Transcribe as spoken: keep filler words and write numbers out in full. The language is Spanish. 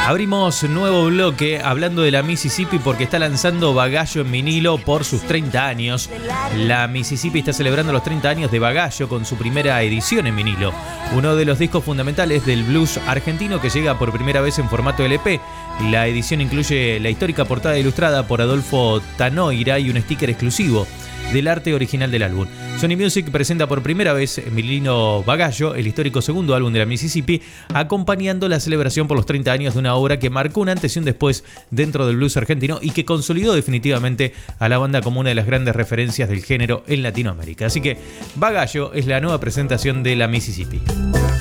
Abrimos nuevo bloque hablando de la Mississippi porque está lanzando Bagallo en vinilo por sus treinta años. La Mississippi está celebrando los treinta años de Bagallo con su primera edición en vinilo. Uno de los discos fundamentales del blues argentino que llega por primera vez en formato L P. La edición incluye la histórica portada ilustrada por Adolfo Tanoira y un sticker exclusivo del arte original del álbum. Sony Music presenta por primera vez en vinilo Bagallo, el histórico segundo álbum de la Mississippi, acompañando la celebración por los treinta años de una obra que marcó un antes y un después dentro del blues argentino y que consolidó definitivamente a la banda como una de las grandes referencias del género en Latinoamérica. Así que Bagallo es la nueva presentación de la Mississippi.